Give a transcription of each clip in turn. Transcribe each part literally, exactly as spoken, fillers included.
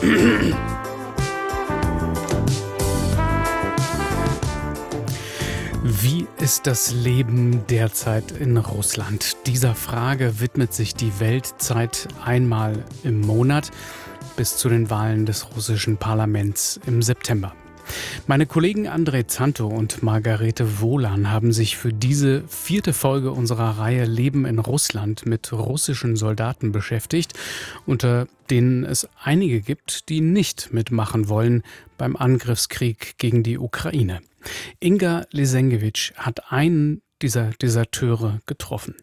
Wie ist das Leben derzeit in Russland? Dieser Frage widmet sich die Weltzeit einmal im Monat bis zu den Wahlen des russischen Parlaments im September. Meine Kollegen Andrei Zanto und Margarete Wohlan haben sich für diese vierte Folge unserer Reihe Leben in Russland mit russischen Soldaten beschäftigt, unter denen es einige gibt, die nicht mitmachen wollen beim Angriffskrieg gegen die Ukraine. Inga Lesenkiewicz hat einen dieser Deserteure getroffen.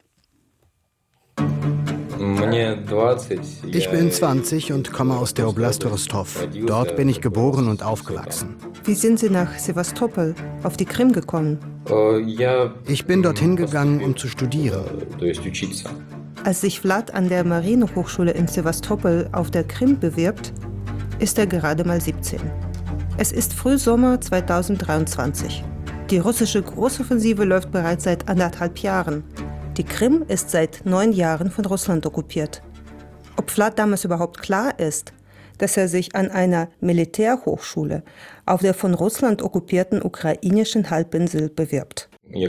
Ich bin zwanzig und komme aus der Oblast Rostov. Dort bin ich geboren und aufgewachsen. Wie sind Sie nach Sewastopol, auf die Krim gekommen? Ich bin dorthin gegangen, um zu studieren. Als sich Vlad an der Marinehochschule in Sewastopol auf der Krim bewirbt, ist er gerade mal siebzehn. Es ist Frühsommer zweitausenddreiundzwanzig. Die russische Großoffensive läuft bereits seit anderthalb Jahren. Die Krim ist seit neun Jahren von Russland okkupiert. Ob Vlad damals überhaupt klar ist, dass er sich an einer Militärhochschule auf der von Russland okkupierten ukrainischen Halbinsel bewirbt.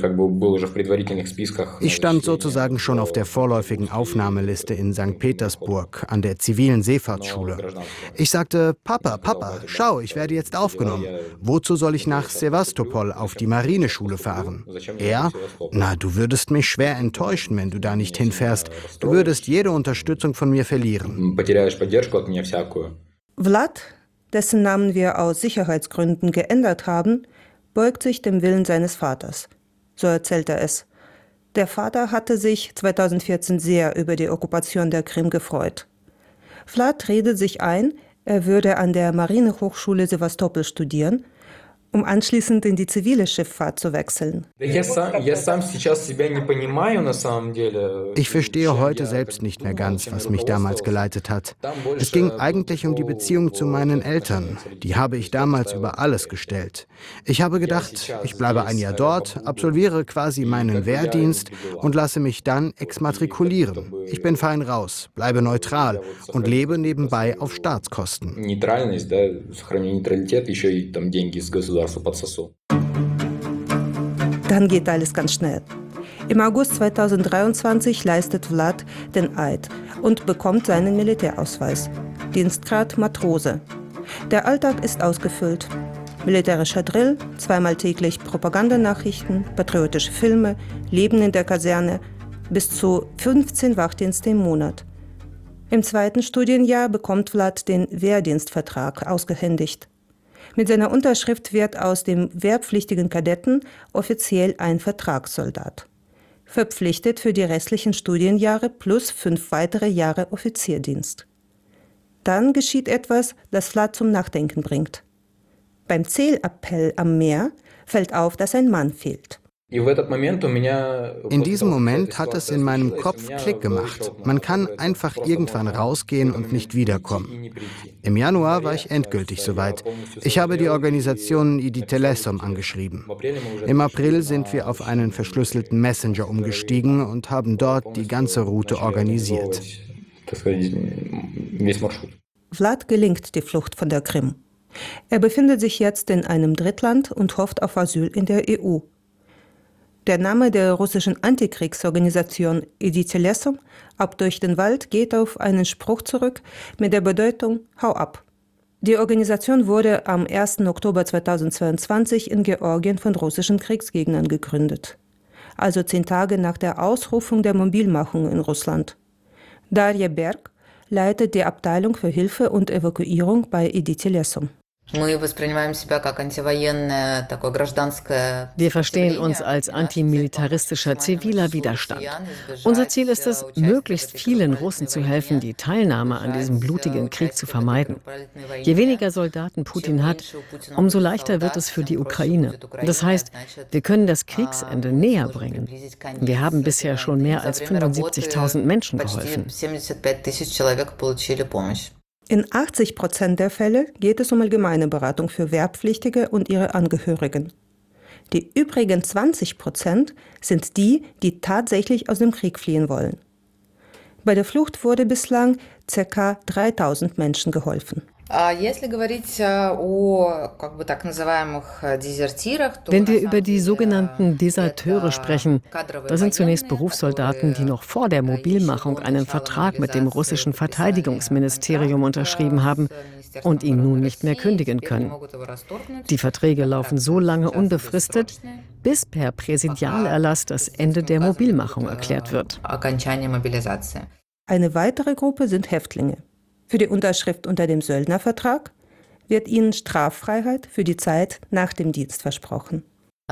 Ich stand sozusagen schon auf der vorläufigen Aufnahmeliste in Sankt Petersburg an der zivilen Seefahrtsschule. Ich sagte, Papa, Papa, schau, ich werde jetzt aufgenommen. Wozu soll ich nach Sewastopol auf die Marineschule fahren? Er, na, du würdest mich schwer enttäuschen, wenn du da nicht hinfährst. Du würdest jede Unterstützung von mir verlieren. Vlad, dessen Namen wir aus Sicherheitsgründen geändert haben, beugt sich dem Willen seines Vaters. So erzählt er es. Der Vater hatte sich zweitausendvierzehn sehr über die Okkupation der Krim gefreut. Vlad redet sich ein, er würde an der Marinehochschule Sewastopol studieren, um anschließend in die zivile Schifffahrt zu wechseln. Ich verstehe heute selbst nicht mehr ganz, was mich damals geleitet hat. Es ging eigentlich um die Beziehung zu meinen Eltern. Die habe ich damals über alles gestellt. Ich habe gedacht, ich bleibe ein Jahr dort, absolviere quasi meinen Wehrdienst und lasse mich dann exmatrikulieren. Ich bin fein raus, bleibe neutral und lebe nebenbei auf Staatskosten. Dann geht alles ganz schnell. Im August zweitausenddreiundzwanzig leistet Vlad den Eid und bekommt seinen Militärausweis. Dienstgrad Matrose. Der Alltag ist ausgefüllt. Militärischer Drill, zweimal täglich Propagandanachrichten, patriotische Filme, Leben in der Kaserne, bis zu fünfzehn Wachdienste im Monat. Im zweiten Studienjahr bekommt Vlad den Wehrdienstvertrag ausgehändigt. Mit seiner Unterschrift wird aus dem wehrpflichtigen Kadetten offiziell ein Vertragssoldat. Verpflichtet für die restlichen Studienjahre plus fünf weitere Jahre Offizierdienst. Dann geschieht etwas, das Vlad zum Nachdenken bringt. Beim Zählappell am Meer fällt auf, dass ein Mann fehlt. In diesem Moment hat es in meinem Kopf Klick gemacht. Man kann einfach irgendwann rausgehen und nicht wiederkommen. Im Januar war ich endgültig soweit. Ich habe die Organisation Idi Telesom angeschrieben. Im April sind wir auf einen verschlüsselten Messenger umgestiegen und haben dort die ganze Route organisiert. Vlad gelingt die Flucht von der Krim. Er befindet sich jetzt in einem Drittland und hofft auf Asyl in der E U. Der Name der russischen Antikriegsorganisation Idi Telesom, ab durch den Wald, geht auf einen Spruch zurück mit der Bedeutung Hau ab. Die Organisation wurde am ersten Oktober zweitausendzweiundzwanzig in Georgien von russischen Kriegsgegnern gegründet. Also zehn Tage nach der Ausrufung der Mobilmachung in Russland. Darja Berg leitet die Abteilung für Hilfe und Evakuierung bei Idi Telesom. Wir verstehen uns als antimilitaristischer ziviler Widerstand. Unser Ziel ist es, möglichst vielen Russen zu helfen, die Teilnahme an diesem blutigen Krieg zu vermeiden. Je weniger Soldaten Putin hat, umso leichter wird es für die Ukraine. Das heißt, wir können das Kriegsende näher bringen. Wir haben bisher schon mehr als fünfundsiebzigtausend Menschen geholfen. In achtzig Prozent der Fälle geht es um allgemeine Beratung für Wehrpflichtige und ihre Angehörigen. Die übrigen zwanzig Prozent sind die, die tatsächlich aus dem Krieg fliehen wollen. Bei der Flucht wurde bislang ca. dreitausend Menschen geholfen. Wenn wir über die sogenannten Deserteure sprechen, das sind zunächst Berufssoldaten, die noch vor der Mobilmachung einen Vertrag mit dem russischen Verteidigungsministerium unterschrieben haben und ihn nun nicht mehr kündigen können. Die Verträge laufen so lange unbefristet, bis per Präsidialerlass das Ende der Mobilmachung erklärt wird. Eine weitere Gruppe sind Häftlinge. Für die Unterschrift unter dem Söldnervertrag wird ihnen Straffreiheit für die Zeit nach dem Dienst versprochen.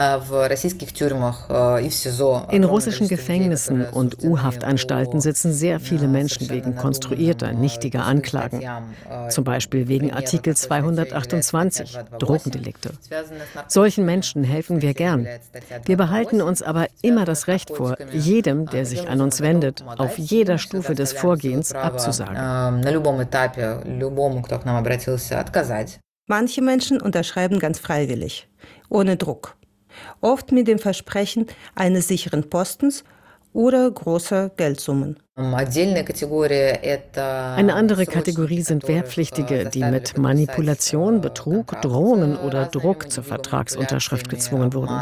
In russischen Gefängnissen und U-Haftanstalten sitzen sehr viele Menschen wegen konstruierter, nichtiger Anklagen. Zum Beispiel wegen Artikel zweihundertachtundzwanzig, Drogendelikte. Solchen Menschen helfen wir gern. Wir behalten uns aber immer das Recht vor, jedem, der sich an uns wendet, auf jeder Stufe des Vorgehens abzusagen. Manche Menschen unterschreiben ganz freiwillig, ohne Druck. Oft mit dem Versprechen eines sicheren Postens oder großer Geldsummen. Eine andere Kategorie sind Wehrpflichtige, die mit Manipulation, Betrug, Drohungen oder Druck zur Vertragsunterschrift gezwungen wurden.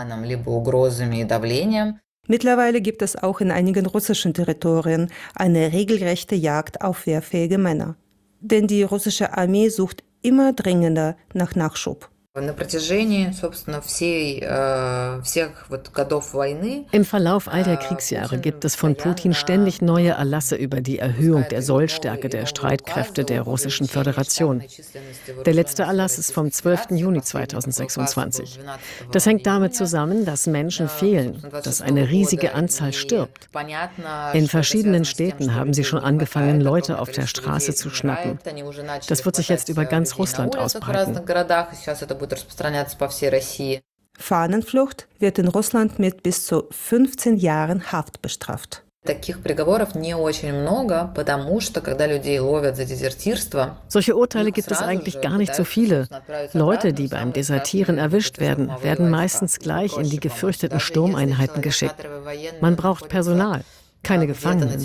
Mittlerweile gibt es auch in einigen russischen Territorien eine regelrechte Jagd auf wehrfähige Männer. Denn die russische Armee sucht immer dringender nach Nachschub. Im Verlauf all der Kriegsjahre gibt es von Putin ständig neue Erlasse über die Erhöhung der Sollstärke der Streitkräfte der Russischen Föderation. Der letzte Erlass ist vom zwölften Juni zweitausendsechsundzwanzig. Das hängt damit zusammen, dass Menschen fehlen, dass eine riesige Anzahl stirbt. In verschiedenen Städten haben sie schon angefangen, Leute auf der Straße zu schnappen. Das wird sich jetzt über ganz Russland ausbreiten. Fahnenflucht wird in Russland mit bis zu fünfzehn Jahren Haft bestraft. Solche Urteile gibt es eigentlich gar nicht so viele. Leute, die beim Desertieren erwischt werden, werden meistens gleich in die gefürchteten Sturmeinheiten geschickt. Man braucht Personal, keine Gefangenen.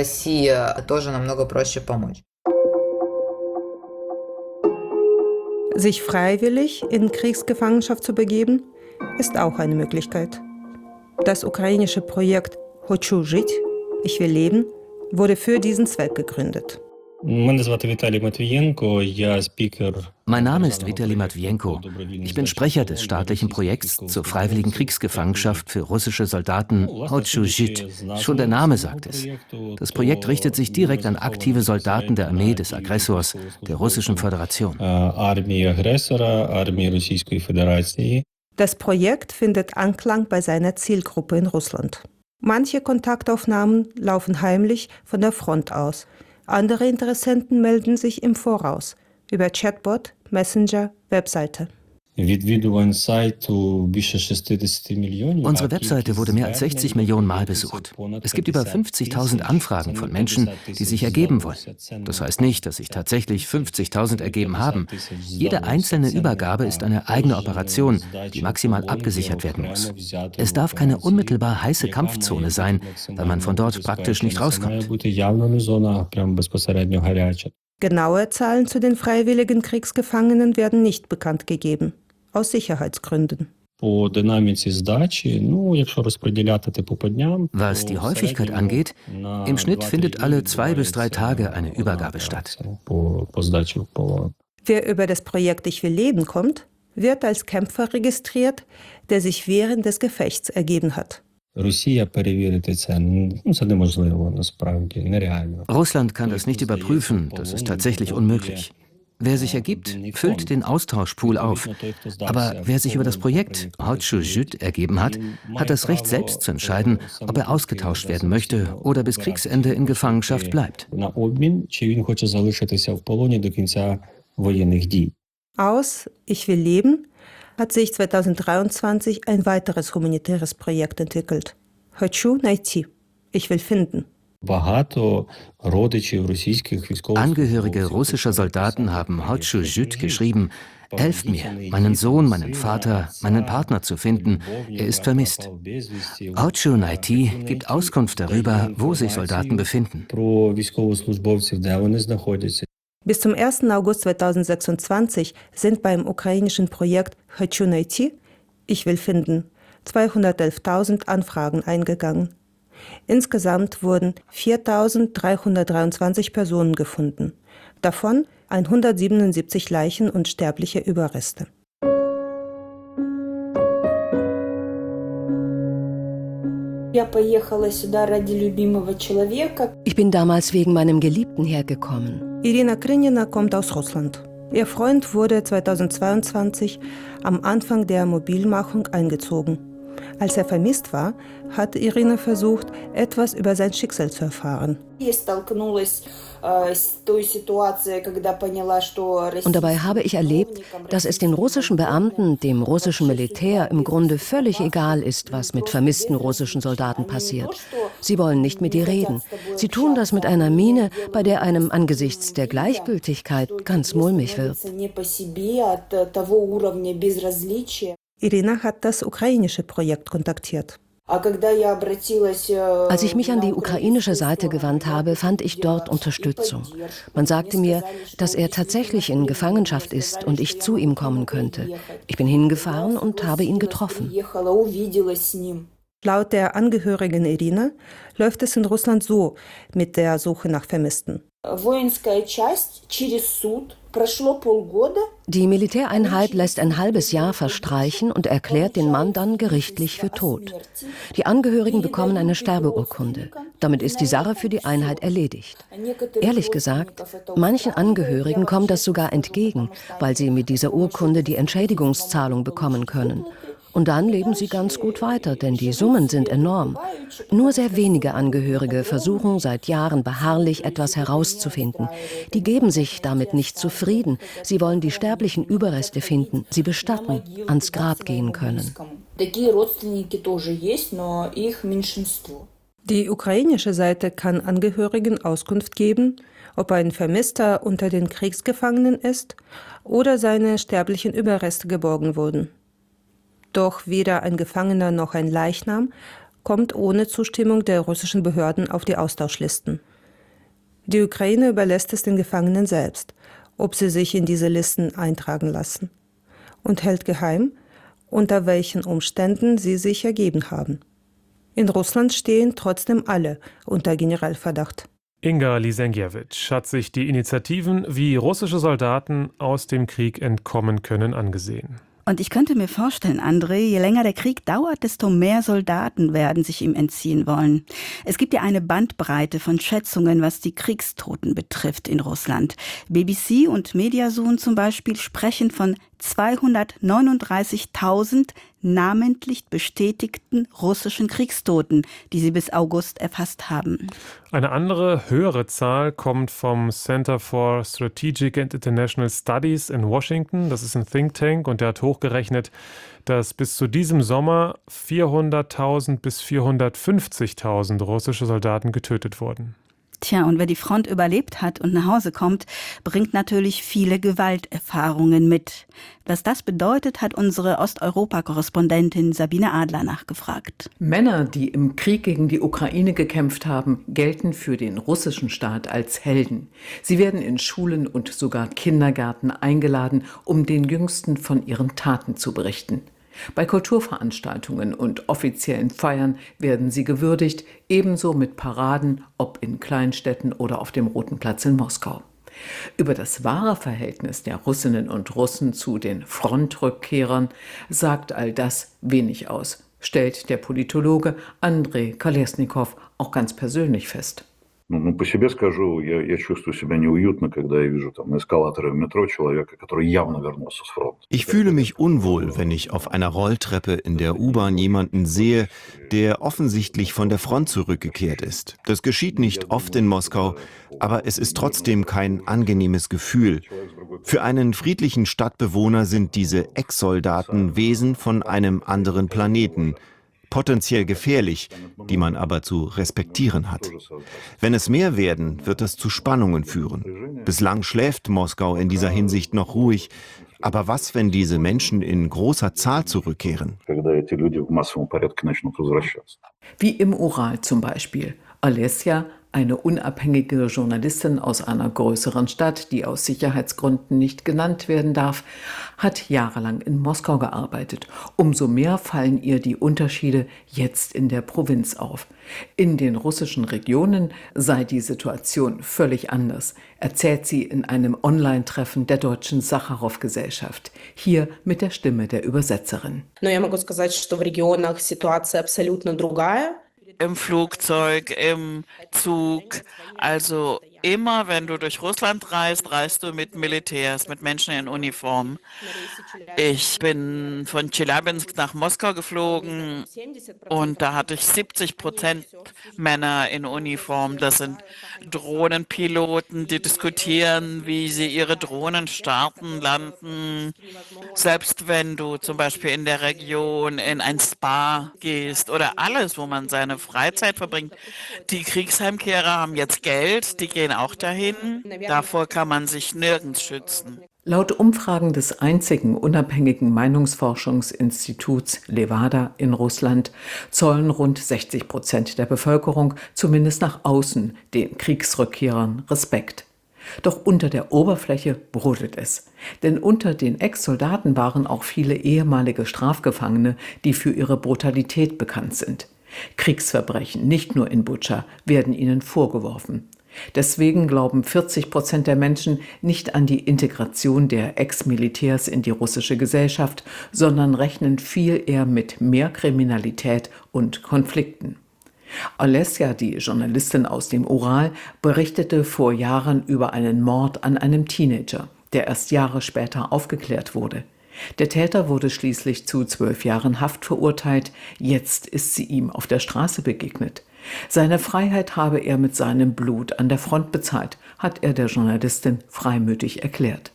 Sich freiwillig in Kriegsgefangenschaft zu begeben, ist auch eine Möglichkeit. Das ukrainische Projekt Хочу жить, ich will leben, wurde für diesen Zweck gegründet. Mein Name ist Vitali Matwienko. Ich bin Sprecher des staatlichen Projekts zur freiwilligen Kriegsgefangenschaft für russische Soldaten Хочу жить. Schon der Name sagt es. Das Projekt richtet sich direkt an aktive Soldaten der Armee des Aggressors, der Russischen Föderation. Das Projekt findet Anklang bei seiner Zielgruppe in Russland. Manche Kontaktaufnahmen laufen heimlich von der Front aus. Andere Interessenten melden sich im Voraus über Chatbot, Messenger, Webseite. Unsere Webseite wurde mehr als sechzig Millionen Mal besucht. Es gibt über fünfzigtausend Anfragen von Menschen, die sich ergeben wollen. Das heißt nicht, dass sich tatsächlich fünfzigtausend ergeben haben. Jede einzelne Übergabe ist eine eigene Operation, die maximal abgesichert werden muss. Es darf keine unmittelbar heiße Kampfzone sein, weil man von dort praktisch nicht rauskommt. Genaue Zahlen zu den freiwilligen Kriegsgefangenen werden nicht bekannt gegeben, aus Sicherheitsgründen. Was die Häufigkeit angeht, im Schnitt findet alle zwei bis drei Tage eine Übergabe statt. Wer über das Projekt Ich will leben kommt, wird als Kämpfer registriert, der sich während des Gefechts ergeben hat. Russland kann das nicht überprüfen, das ist tatsächlich unmöglich. Wer sich ergibt, füllt den Austauschpool auf. Aber wer sich über das Projekt Хочу жить ergeben hat, hat das Recht, selbst zu entscheiden, ob er ausgetauscht werden möchte oder bis Kriegsende in Gefangenschaft bleibt. Aus Ich will leben hat sich zweitausenddreiundzwanzig ein weiteres humanitäres Projekt entwickelt. Хочу найти. Ich will finden. Angehörige russischer Soldaten haben Хочу жить geschrieben: Helft mir, meinen Sohn, meinen Vater, meinen Partner zu finden. Er ist vermisst. Хочу найти gibt Auskunft darüber, wo sich Soldaten befinden. Bis zum ersten August zweitausendsechsundzwanzig sind beim ukrainischen Projekt «Хочу найти» (Ich will finden) zweihundertelftausend Anfragen eingegangen. Insgesamt wurden viertausenddreihundertdreiundzwanzig Personen gefunden, davon hundertsiebenundsiebzig Leichen und sterbliche Überreste. Ich bin damals wegen meinem Geliebten hergekommen. Irina Krynina kommt aus Russland. Ihr Freund wurde zweitausendzweiundzwanzig am Anfang der Mobilmachung eingezogen. Als er vermisst war, hat Irina versucht, etwas über sein Schicksal zu erfahren. Und dabei habe ich erlebt, dass es den russischen Beamten, dem russischen Militär im Grunde völlig egal ist, was mit vermissten russischen Soldaten passiert. Sie wollen nicht mit dir reden. Sie tun das mit einer Miene, bei der einem angesichts der Gleichgültigkeit ganz mulmig wird. Irina hat das ukrainische Projekt kontaktiert. Als ich mich an die ukrainische Seite gewandt habe, fand ich dort Unterstützung. Man sagte mir, dass er tatsächlich in Gefangenschaft ist und ich zu ihm kommen könnte. Ich bin hingefahren und habe ihn getroffen. Laut der Angehörigen Irina läuft es in Russland so mit der Suche nach Vermissten. Die Militäreinheit lässt ein halbes Jahr verstreichen und erklärt den Mann dann gerichtlich für tot. Die Angehörigen bekommen eine Sterbeurkunde. Damit ist die Sache für die Einheit erledigt. Ehrlich gesagt, manchen Angehörigen kommt das sogar entgegen, weil sie mit dieser Urkunde die Entschädigungszahlung bekommen können. Und dann leben sie ganz gut weiter, denn die Summen sind enorm. Nur sehr wenige Angehörige versuchen seit Jahren beharrlich etwas herauszufinden. Die geben sich damit nicht zufrieden. Sie wollen die sterblichen Überreste finden, sie bestatten, ans Grab gehen können. Die ukrainische Seite kann Angehörigen Auskunft geben, ob ein Vermisster unter den Kriegsgefangenen ist oder seine sterblichen Überreste geborgen wurden. Doch weder ein Gefangener noch ein Leichnam kommt ohne Zustimmung der russischen Behörden auf die Austauschlisten. Die Ukraine überlässt es den Gefangenen selbst, ob sie sich in diese Listen eintragen lassen, und hält geheim, unter welchen Umständen sie sich ergeben haben. In Russland stehen trotzdem alle unter Generalverdacht. Inga Lisenkiewicz hat sich die Initiativen, wie russische Soldaten aus dem Krieg entkommen können, angesehen. Und ich könnte mir vorstellen, André, je länger der Krieg dauert, desto mehr Soldaten werden sich ihm entziehen wollen. Es gibt ja eine Bandbreite von Schätzungen, was die Kriegstoten betrifft in Russland. B B C und Mediasun zum Beispiel sprechen von zweihundertneununddreißigtausend namentlich bestätigten russischen Kriegstoten, die sie bis August erfasst haben. Eine andere, höhere Zahl kommt vom Center for Strategic and International Studies in Washington. Das ist ein Think Tank und der hat hochgerechnet, dass bis zu diesem Sommer vierhunderttausend bis vierhundertfünfzigtausend russische Soldaten getötet wurden. Tja, und wer die Front überlebt hat und nach Hause kommt, bringt natürlich viele Gewalterfahrungen mit. Was das bedeutet, hat unsere Osteuropa-Korrespondentin Sabine Adler nachgefragt. Männer, die im Krieg gegen die Ukraine gekämpft haben, gelten für den russischen Staat als Helden. Sie werden in Schulen und sogar Kindergärten eingeladen, um den Jüngsten von ihren Taten zu berichten. Bei Kulturveranstaltungen und offiziellen Feiern werden sie gewürdigt, ebenso mit Paraden, ob in Kleinstädten oder auf dem Roten Platz in Moskau. Über das wahre Verhältnis der Russinnen und Russen zu den Frontrückkehrern sagt all das wenig aus, stellt der Politologe Andrei Kolesnikow auch ganz persönlich fest. Ну, по себе скажу, я, я чувствую себя неуютно, когда я вижу там на эскалаторе в метро человека, который явно вернулся с фронта. Ich fühle mich unwohl, wenn ich auf einer Rolltreppe in der U-Bahn jemanden sehe, der offensichtlich von der Front zurückgekehrt ist. Das geschieht nicht oft in Moskau, aber es ist trotzdem kein angenehmes Gefühl. Für einen friedlichen Stadtbewohner sind diese Ex-Soldaten Wesen von einem anderen Planeten. Potenziell gefährlich, die man aber zu respektieren hat. Wenn es mehr werden, wird das zu Spannungen führen. Bislang schläft Moskau in dieser Hinsicht noch ruhig. Aber was, wenn diese Menschen in großer Zahl zurückkehren? Wie im Ural zum Beispiel. Alessia, Eine unabhängige Journalistin aus einer größeren Stadt, die aus Sicherheitsgründen nicht genannt werden darf, hat jahrelang in Moskau gearbeitet. Umso mehr fallen ihr die Unterschiede jetzt in der Provinz auf. In den russischen Regionen sei die Situation völlig anders, erzählt sie in einem Online-Treffen der Deutschen Sacharow-Gesellschaft. Hier mit der Stimme der Übersetzerin. Im Flugzeug, im Zug, also immer, wenn du durch Russland reist, reist du mit Militärs, mit Menschen in Uniform. Ich bin von Tscheljabinsk nach Moskau geflogen und da hatte ich siebzig Prozent Männer in Uniform. Das sind Drohnenpiloten, die diskutieren, wie sie ihre Drohnen starten, landen. Selbst wenn du zum Beispiel in der Region in ein Spa gehst oder alles, wo man seine Freizeit verbringt. Die Kriegsheimkehrer haben jetzt Geld, die gehen auch dahin. Davor kann man sich nirgends schützen. Laut Umfragen des einzigen unabhängigen Meinungsforschungsinstituts Levada in Russland zollen rund sechzig Prozent der Bevölkerung zumindest nach außen den Kriegsrückkehrern Respekt. Doch unter der Oberfläche brodelt es. Denn unter den Ex-Soldaten waren auch viele ehemalige Strafgefangene, die für ihre Brutalität bekannt sind. Kriegsverbrechen, nicht nur in Butscha, werden ihnen vorgeworfen. Deswegen glauben vierzig Prozent der Menschen nicht an die Integration der Ex-Militärs in die russische Gesellschaft, sondern rechnen viel eher mit mehr Kriminalität und Konflikten. Olesja, die Journalistin aus dem Ural, berichtete vor Jahren über einen Mord an einem Teenager, der erst Jahre später aufgeklärt wurde. Der Täter wurde schließlich zu zwölf Jahren Haft verurteilt. Jetzt ist sie ihm auf der Straße begegnet. Seine Freiheit habe er mit seinem Blut an der Front bezahlt, hat er der Journalistin freimütig erklärt.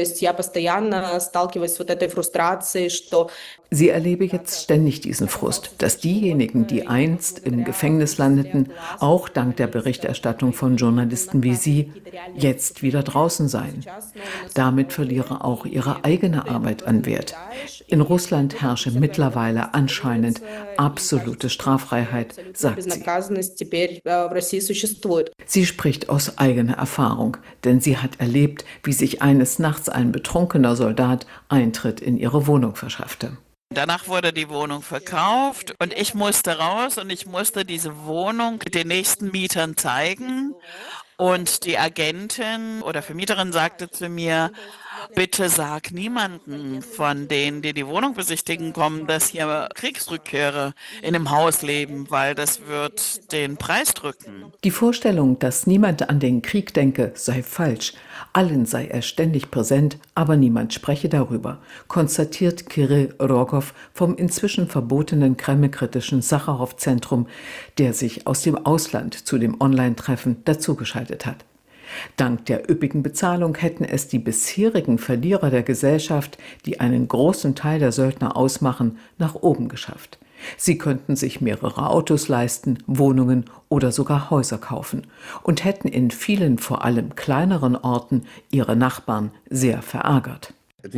Sie erlebe jetzt ständig diesen Frust, dass diejenigen, die einst im Gefängnis landeten, auch dank der Berichterstattung von Journalisten wie Sie, jetzt wieder draußen seien. Damit verliere auch ihre eigene Arbeit an Wert. In Russland herrsche mittlerweile anscheinend absolute Straffreiheit, sagt sie. Sie spricht aus eigener Erfahrung, denn sie hat erlebt, wie sich eines Nachts ein betrunkener Soldat Eintritt in ihre Wohnung verschaffte. Danach wurde die Wohnung verkauft und ich musste raus und ich musste diese Wohnung den nächsten Mietern zeigen. Und die Agentin oder Vermieterin sagte zu mir, bitte sag niemanden von denen, die die Wohnung besichtigen kommen, dass hier Kriegsrückkehrer in dem Haus leben, weil das wird den Preis drücken. Die Vorstellung, dass niemand an den Krieg denke, sei falsch. Allen sei er ständig präsent, aber niemand spreche darüber, konstatiert Kirill Rogow vom inzwischen verbotenen kremlkritischen Sacharow-Zentrum, der sich aus dem Ausland zu dem Online-Treffen dazugeschaltet hat. Dank der üppigen Bezahlung hätten es die bisherigen Verlierer der Gesellschaft, die einen großen Teil der Söldner ausmachen, nach oben geschafft. Sie könnten sich mehrere Autos leisten, Wohnungen oder sogar Häuser kaufen und hätten in vielen, vor allem kleineren Orten, ihre Nachbarn sehr verärgert.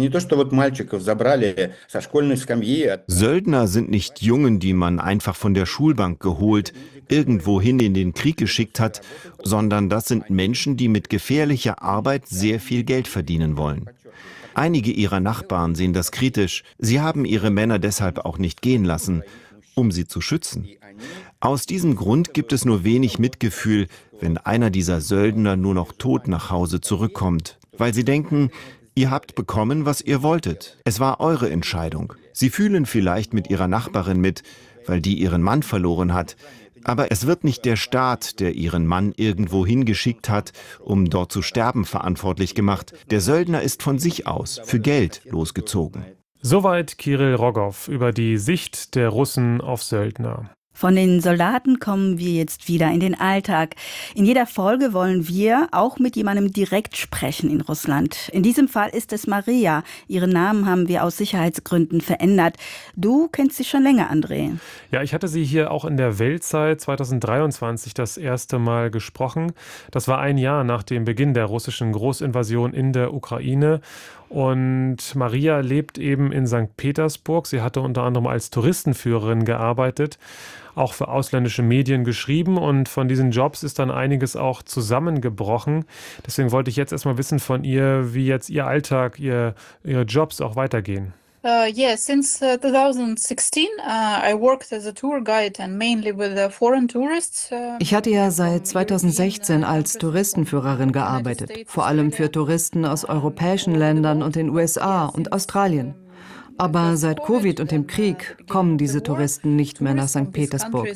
Söldner sind nicht Jungen, die man einfach von der Schulbank geholt, irgendwohin in den Krieg geschickt hat, sondern das sind Menschen, die mit gefährlicher Arbeit sehr viel Geld verdienen wollen. Einige ihrer Nachbarn sehen das kritisch. Sie haben ihre Männer deshalb auch nicht gehen lassen, um sie zu schützen. Aus diesem Grund gibt es nur wenig Mitgefühl, wenn einer dieser Söldner nur noch tot nach Hause zurückkommt, weil sie denken, ihr habt bekommen, was ihr wolltet. Es war eure Entscheidung. Sie fühlen vielleicht mit ihrer Nachbarin mit, weil die ihren Mann verloren hat. Aber es wird nicht der Staat, der ihren Mann irgendwo hingeschickt hat, um dort zu sterben, verantwortlich gemacht. Der Söldner ist von sich aus, für Geld, losgezogen. Soweit Kirill Rogow über die Sicht der Russen auf Söldner. Von den Soldaten kommen wir jetzt wieder in den Alltag. In jeder Folge wollen wir auch mit jemandem direkt sprechen in Russland. In diesem Fall ist es Maria. Ihren Namen haben wir aus Sicherheitsgründen verändert. Du kennst sie schon länger, André. Ja, ich hatte sie hier auch in der Weltzeit zweitausenddreiundzwanzig das erste Mal gesprochen. Das war ein Jahr nach dem Beginn der russischen Großinvasion in der Ukraine. Und Maria lebt eben in Sankt Petersburg. Sie hatte unter anderem als Touristenführerin gearbeitet. auch für ausländische Medien geschrieben und von diesen Jobs ist dann einiges auch zusammengebrochen. Deswegen wollte ich jetzt erstmal wissen von ihr, wie jetzt ihr Alltag, ihr, ihre Jobs auch weitergehen. Uh, yeah, since uh, twenty sixteen, uh, I worked as a tour guide and mainly with uh, foreign tourists. Uh, ich hatte ja seit zweitausendsechzehn als Touristenführerin gearbeitet, vor allem für Touristen aus europäischen Ländern und den U S A und Australien. Aber seit Covid und dem Krieg kommen diese Touristen nicht mehr nach Sankt Petersburg.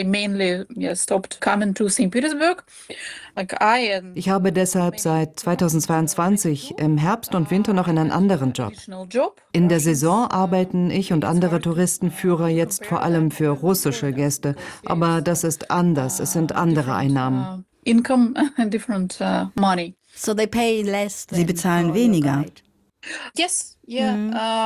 Ich habe deshalb seit zweitausendzweiundzwanzig im Herbst und Winter noch einen anderen Job. In der Saison arbeiten ich und andere Touristenführer jetzt vor allem für russische Gäste, aber das ist anders, es sind andere Einnahmen. Sie bezahlen weniger. Ja,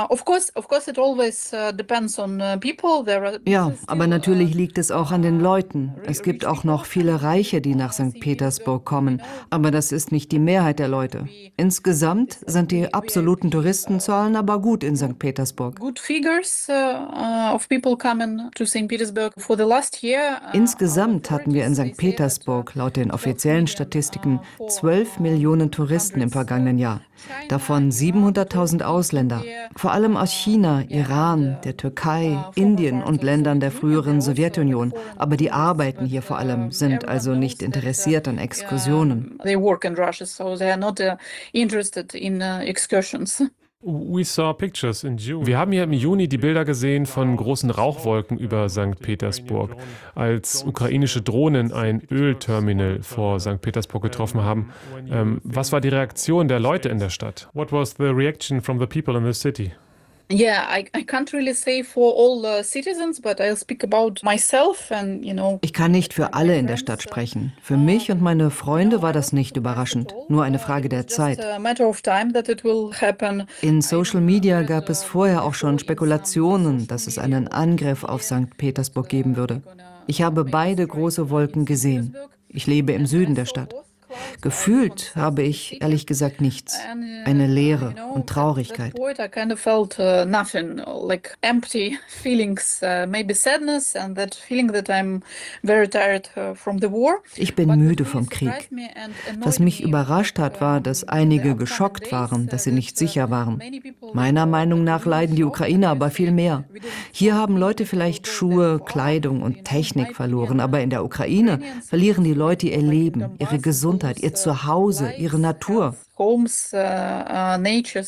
aber natürlich liegt es auch an den Leuten. Es gibt auch noch viele Reiche, die nach Sankt Petersburg kommen, aber das ist nicht die Mehrheit der Leute. Insgesamt sind die absoluten Touristenzahlen aber gut in Sankt Petersburg. Insgesamt hatten wir in Sankt Petersburg laut den offiziellen Statistiken zwölf Millionen Touristen im vergangenen Jahr, davon siebenhunderttausend Ausländer, vor allem aus China, Iran, der Türkei, Indien und Ländern der früheren Sowjetunion. Aber die arbeiten hier vor allem, sind also nicht interessiert an Exkursionen. We saw pictures in June. Wir haben hier im Juni die Bilder gesehen von großen Rauchwolken über Sankt Petersburg, als ukrainische Drohnen ein Ölterminal vor Sankt Petersburg getroffen haben. Ähm, was war die Reaktion der Leute in der Stadt? What was the reaction from the people in the city? Yeah, I, I can't really say for all uh, citizens, but I'll speak about myself and, you know. Ich kann nicht für alle in der Stadt sprechen. Für mich und meine Freunde war das nicht überraschend, nur eine Frage der Zeit. In Social Media gab es vorher auch schon Spekulationen, dass es einen Angriff auf Sankt Petersburg geben würde. Ich habe beide große Wolken gesehen. Ich lebe im Süden der Stadt. Gefühlt habe ich ehrlich gesagt nichts. Eine Leere und Traurigkeit. Ich bin müde vom Krieg. Was mich überrascht hat, war, dass einige geschockt waren, dass sie nicht sicher waren. Meiner Meinung nach leiden die Ukrainer aber viel mehr. Hier haben Leute vielleicht Schuhe, Kleidung und Technik verloren, aber in der Ukraine verlieren die Leute ihr Leben, ihre Gesundheit, ihr Zuhause, ihre Natur. Für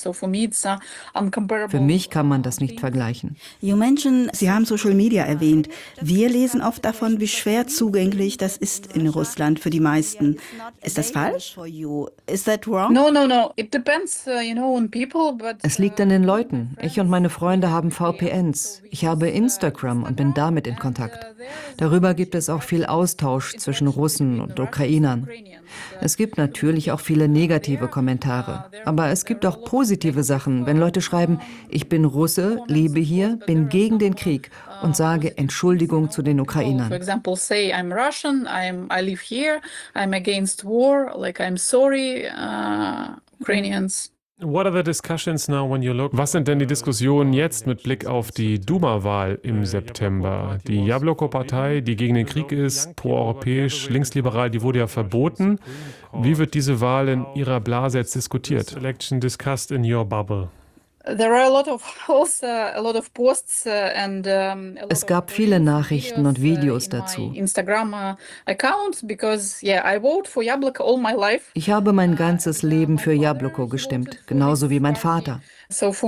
mich kann man das nicht vergleichen. Junge Menschen, Sie haben Social Media erwähnt. Wir lesen oft davon, wie schwer zugänglich das ist in Russland für die meisten. Ist das falsch? Is that wrong? No, no, no. It depends, you know, on people, but es liegt an den Leuten. Ich und meine Freunde haben V P Ns. Ich habe Instagram und bin damit in Kontakt. Darüber gibt es auch viel Austausch zwischen Russen und Ukrainern. Es gibt natürlich auch viele negative Kommentare. Aber es gibt auch positive Sachen, wenn Leute schreiben, ich bin Russe, lebe hier, bin gegen den Krieg und sage Entschuldigung zu den Ukrainern. For example, say I'm Russian, I'm, I live here, I'm against war, like I'm sorry, uh, Ukrainians. What are the discussions now when you look? Was sind denn die Diskussionen jetzt mit Blick auf die Duma-Wahl im September? Die Jabloko-Partei, die gegen den Krieg ist, pro-europäisch, linksliberal, die wurde ja verboten. Wie wird diese Wahl in Ihrer Blase jetzt diskutiert? Election discussed in your bubble. Es gab viele Nachrichten und Videos dazu. Ich habe mein ganzes Leben für Jabloko gestimmt, genauso wie mein Vater. Für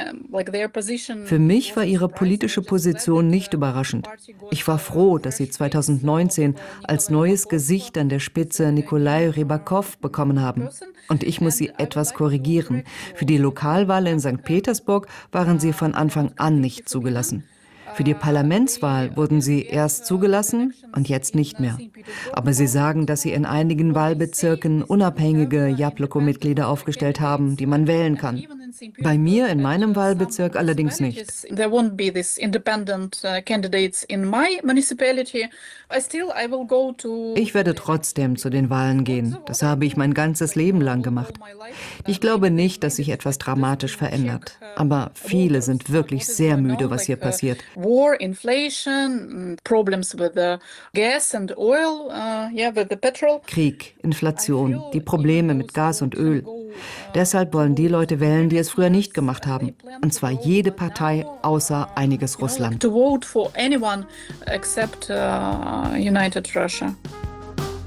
mich war ihre politische Position nicht überraschend. Ich war froh, dass sie zweitausendneunzehn als neues Gesicht an der Spitze Nikolai Rybakov bekommen haben. Und ich muss sie etwas korrigieren. Für die Lokalwahl in Sankt Petersburg waren sie von Anfang an nicht zugelassen. Für die Parlamentswahl wurden sie erst zugelassen und jetzt nicht mehr. Aber sie sagen, dass sie in einigen Wahlbezirken unabhängige Jabloko-Mitglieder aufgestellt haben, die man wählen kann. Bei mir in meinem Wahlbezirk allerdings nicht. There won't be this independent uh, candidates in my municipality. I still I will go to. Ich werde trotzdem zu den Wahlen gehen. Das habe ich mein ganzes Leben lang gemacht. Ich glaube nicht, dass sich etwas dramatisch verändert. Aber viele sind wirklich sehr müde, was hier passiert. War, inflation, problems with the gas and oil, uh, yeah, with the petrol. Krieg, Inflation, die Probleme mit Gas und Öl. Deshalb wollen die Leute wählen, die es früher nicht gemacht haben. Und zwar jede Partei außer Einiges Russland. To vote for anyone except uh, United Russia.